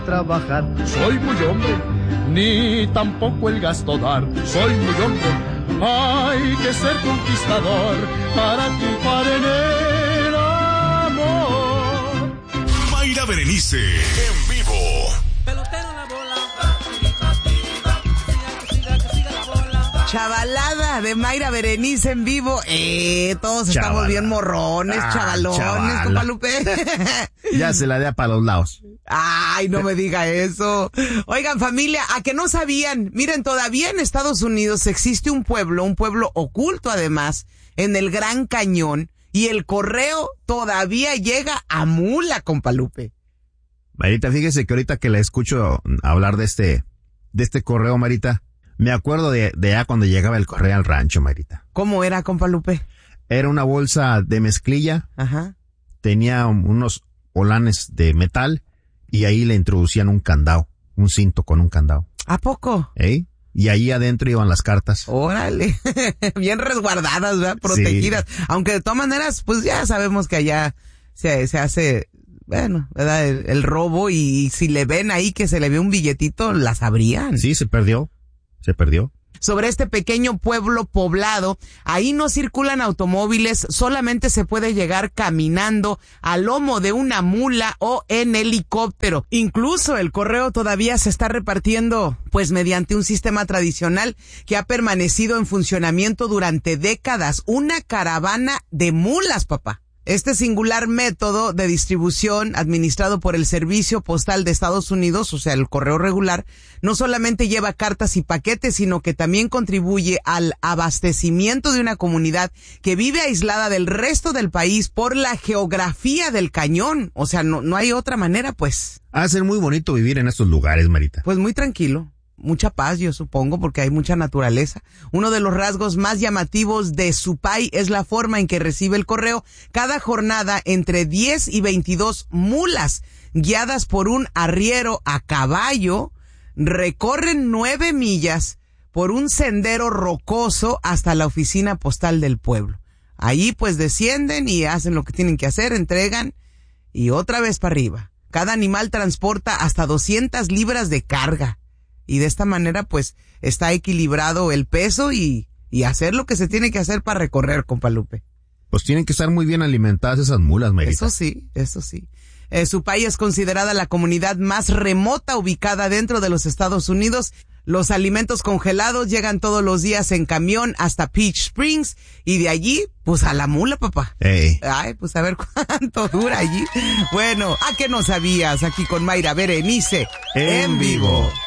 trabajar, soy muy hombre, ni tampoco el gasto dar, soy muy hombre, hay que ser conquistador para triunfar en el amor. Mayra Berenice, en vivo. Pelotero la bola. Siga la bola. Chavalada de Mayra Berenice en vivo. Todos estamos bien morrones, chavalones, compa Lupe. Ya se la da para los lados. Ay, no me diga eso. Oigan, familia, a que no sabían, miren, todavía en Estados Unidos existe un pueblo oculto además, en el Gran Cañón, y el correo todavía llega a mula, compa Lupe. Marita, fíjese que ahorita que la escucho hablar de este correo, Marita, me acuerdo de allá cuando llegaba el correo al rancho, Marita. ¿Cómo era, compa Lupe? Era una bolsa de mezclilla. Ajá. Tenía unos holanes de metal y ahí le introducían un candado, un cinto con un candado. ¿A poco? Y ahí adentro iban las cartas. Órale, bien resguardadas, ¿verdad? Protegidas. Sí. Aunque de todas maneras, pues ya sabemos que allá se hace, bueno, ¿verdad? El robo, y si le ven ahí que se le ve un billetito, las abrían. Sí, se perdió. Sobre este pequeño pueblo poblado, ahí no circulan automóviles, solamente se puede llegar caminando a lomo de una mula o en helicóptero. Incluso el correo todavía se está repartiendo, pues mediante un sistema tradicional que ha permanecido en funcionamiento durante décadas, una caravana de mulas, papá. Este singular método de distribución administrado por el Servicio Postal de Estados Unidos, o sea, el correo regular, no solamente lleva cartas y paquetes, sino que también contribuye al abastecimiento de una comunidad que vive aislada del resto del país por la geografía del cañón. O sea, no hay otra manera, pues. Ha de ser muy bonito vivir en estos lugares, Marita. Pues muy tranquilo. Mucha paz, yo supongo, porque hay mucha naturaleza. Uno de los rasgos más llamativos de Supay es la forma en que recibe el correo. Cada jornada, entre 10 y 22 mulas, guiadas por un arriero a caballo, recorren 9 millas por un sendero rocoso hasta la oficina postal del pueblo. Ahí pues descienden y hacen lo que tienen que hacer, entregan y otra vez para arriba. Cada animal transporta hasta 200 libras de carga. Y de esta manera, pues, está equilibrado el peso y hacer lo que se tiene que hacer para recorrer, compa Lupe. Pues tienen que estar muy bien alimentadas esas mulas, Marita. Eso sí. Supay es considerada la comunidad más remota ubicada dentro de los Estados Unidos. Los alimentos congelados llegan todos los días en camión hasta Peach Springs y de allí, pues a la mula, papá. Ay, pues a ver cuánto dura allí. Bueno, ¿a qué no sabías? Aquí con Mayra Berenice en vivo.